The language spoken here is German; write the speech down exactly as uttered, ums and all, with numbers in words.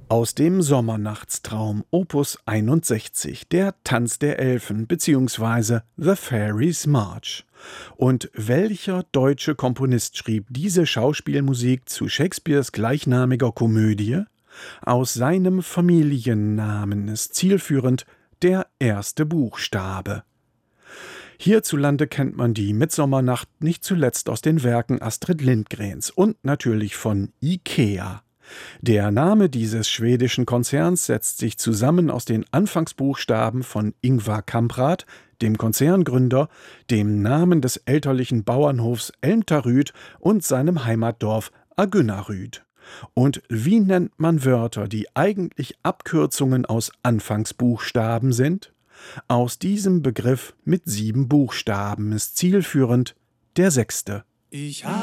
Aus dem Sommernachtstraum Opus einundsechzig, der Tanz der Elfen bzw. The Fairies March. Und welcher deutsche Komponist schrieb diese Schauspielmusik zu Shakespeares gleichnamiger Komödie? Aus seinem Familiennamen ist zielführend der erste Buchstabe. Hierzulande kennt man die Mitsommernacht nicht zuletzt aus den Werken Astrid Lindgrens und natürlich von IKEA. Der Name dieses schwedischen Konzerns setzt sich zusammen aus den Anfangsbuchstaben von Ingvar Kamprad, dem Konzerngründer, dem Namen des elterlichen Bauernhofs Elmtaryd und seinem Heimatdorf Agunnaryd. Und wie nennt man Wörter, die eigentlich Abkürzungen aus Anfangsbuchstaben sind? Aus diesem Begriff mit sieben Buchstaben ist zielführend der sechste. Ich